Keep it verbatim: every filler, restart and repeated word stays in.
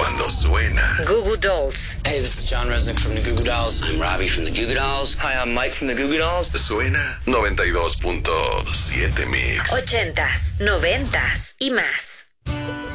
cuando suena. Goo Goo Dolls. Hey, this is John Resnick from the Goo Goo Dolls. I'm Robbie from the Goo Goo Dolls. Hi, I'm Mike from the Goo Goo Dolls. Suena noventa y dos punto siete Mix. Ochentas, noventas y más.